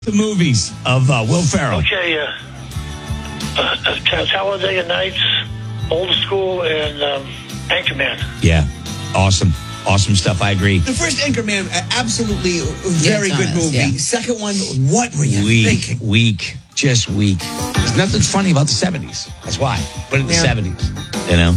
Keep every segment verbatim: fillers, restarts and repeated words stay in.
The movies of uh, Will Ferrell. Okay, uh, uh, Talladega Nights, Old School, and um, Anchorman. Yeah, awesome. Awesome stuff. I agree. The first Anchorman, uh, absolutely very Yeah, good honest, movie. yeah. Second one, what were you Weak, thinking? weak, just weak. There's nothing funny about the seventies. That's why. But in the Yeah. seventies, you know?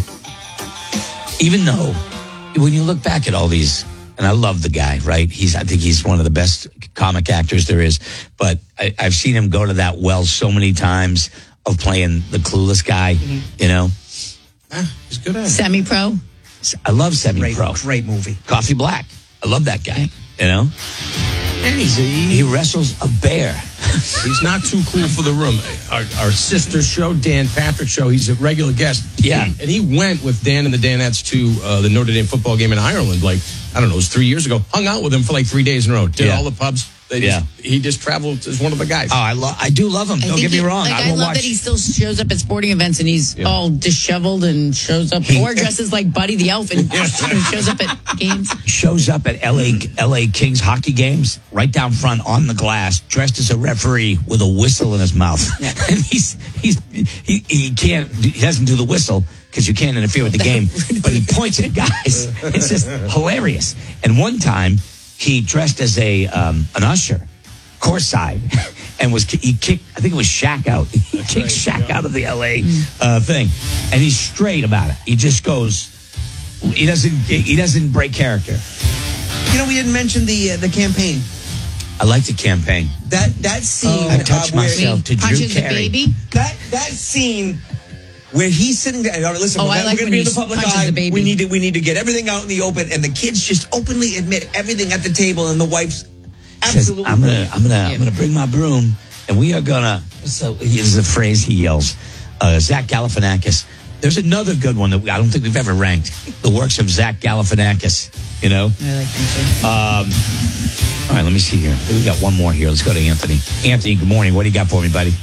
Even though, when you look back at all these, and I love the guy, right? He's, I think he's one of the best comic actors there is. But I, I've seen him go to that well so many times of playing the clueless guy, mm-hmm. you know? Ah, he's good at it. Semi-pro. I love Semi-Pro. Great, great movie. Coffee Black. I love that guy, you know? And he's a, He wrestles a bear. He's not too cool for the room. Our, our sister show, Dan Patrick show, he's a regular guest. Yeah. And he went with Dan and the Danettes to uh, the Notre Dame football game in Ireland, like, I don't know, it was three years ago. Hung out with him for like three days in a row. Did Yeah. all the pubs. They Yeah. just, he just traveled as one of the guys. Oh, I love. I do love him. I Don't think get me he- wrong. Like, I I, will love watch. that he still shows up at sporting events and he's Yeah. all disheveled and shows up He- or dresses like Buddy the Elf and shows up at games. Shows up at L A L A Kings hockey games, right down front on the glass, dressed as a referee with a whistle in his mouth, and he's he's he, he can't he doesn't do the whistle because you can't interfere with the game, but he points at guys. It's just hilarious. And one time he dressed as a um, an usher, course side, and was he kicked. I think it was Shaq out. He kicked Shaq out of the L A uh, thing, and he's straight about it. He just goes. He doesn't. He doesn't break character. you know, we didn't mention the uh, the campaign. I like the campaign. That that scene. I touched uh, where- myself to Drew Punches the Carey. baby. That that scene where he's sitting there. All right, listen, Oh, we're, I gonna- like we're when gonna be in he the public punches eye. the baby. We need to we need to get everything out in the open, and the kids just openly admit everything at the table, and the wife's Says, absolutely. I'm gonna, I'm gonna, Yeah. I'm gonna bring my broom, and we are gonna. So here's the phrase he yells. Uh, Zach Galifianakis. There's another good one that we, I don't think we've ever ranked. The works of Zach Galifianakis. You know. I like him Um, all right, let me see here. We got one more here. Let's go to Anthony. Anthony, good morning. What do you got for me, buddy?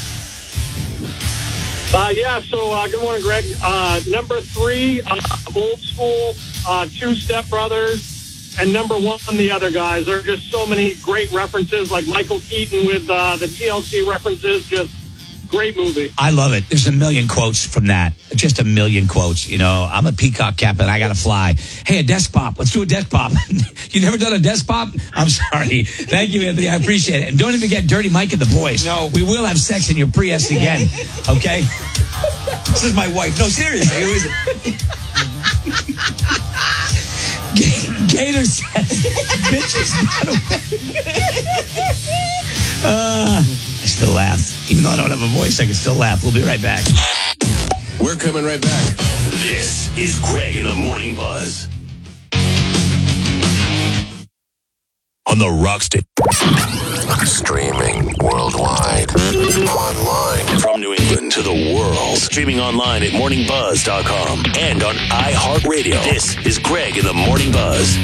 Uh, yeah, so uh, good morning, Greg. Uh, number three, uh, Old School, uh, Two Step Brothers, and number one, the other guys. There are just so many great references, like Michael Keaton with uh, the T L C references. Just great movie. I love it. There's a million quotes from that. Just a million quotes. You know, I'm a peacock captain. I got to fly. Hey, a desk pop. Let's do a desk pop. You never done a desk pop? I'm sorry. Thank you, Anthony. I appreciate it. And don't even get Dirty Mike and the boys. No. We will have sex in your Prius again. Okay? This is my wife. No, seriously. Who is it? Gator says, bitches got away. Uh, I still laugh. Even though I don't have a voice, I can still laugh. We'll be right back. We're coming right back. This is Greg in the Morning Buzz. On the Rockstar. Streaming worldwide. Online. From New England to the world. Streaming online at morning buzz dot com and on iHeartRadio. This is Greg in the Morning Buzz.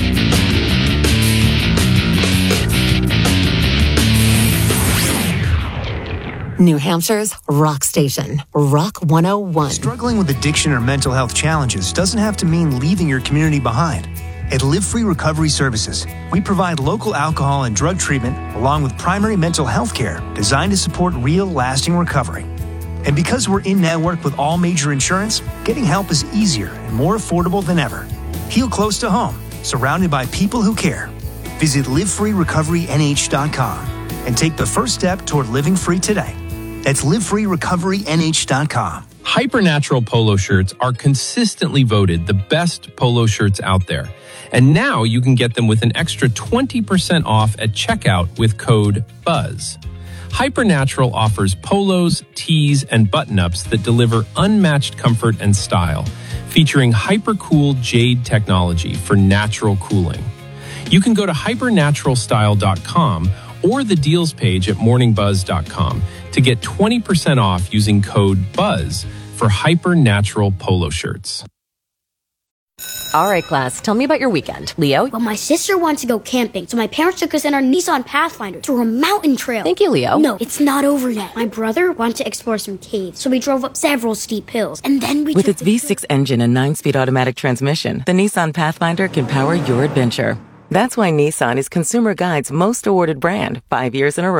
New Hampshire's Rock Station, Rock one oh one. Struggling with addiction or mental health challenges doesn't have to mean leaving your community behind. At Live Free Recovery Services, we provide local alcohol and drug treatment along with primary mental health care designed to support real, lasting recovery. And because we're in network with all major insurance, getting help is easier and more affordable than ever. Heal close to home, surrounded by people who care. Visit live free recovery n h dot com and take the first step toward living free today. That's live free recovery n h dot com. Hypernatural polo shirts are consistently voted the best polo shirts out there. And now you can get them with an extra twenty percent off at checkout with code BUZZ. Hypernatural offers polos, tees, and button-ups that deliver unmatched comfort and style, featuring hypercool jade technology for natural cooling. You can go to hypernatural style dot com or the deals page at morning buzz dot com to get twenty percent off using code BUZZ for Hypernatural polo shirts. All right, class, tell me about your weekend. Leo? Well, my sister wants to go camping, so my parents took us in our Nissan Pathfinder through a mountain trail. Thank you, Leo. No, it's not over yet. My brother wanted to explore some caves, so we drove up several steep hills, and then we With took its the V six engine and nine-speed automatic transmission, the Nissan Pathfinder can power your adventure. That's why Nissan is Consumer Guide's most awarded brand five years in a row.